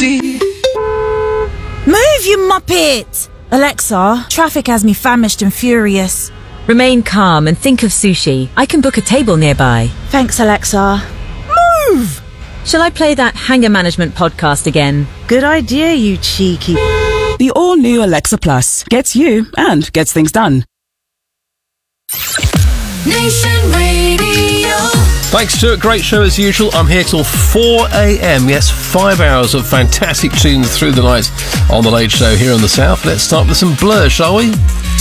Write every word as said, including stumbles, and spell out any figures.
Move, you muppet! Alexa, traffic has me famished and furious. Remain calm and think of sushi. I can book a table nearby. Thanks, Alexa. Move! Shall I play that Hanger Management podcast again? Good idea, you cheeky... The all-new Alexa Plus gets you and gets things done. Nation Radio. Thanks, Stuart. Great show as usual. I'm here till four a.m. Yes, five hours of fantastic tunes through the night on The Late Show here in the South. Let's start with some Blur, shall we?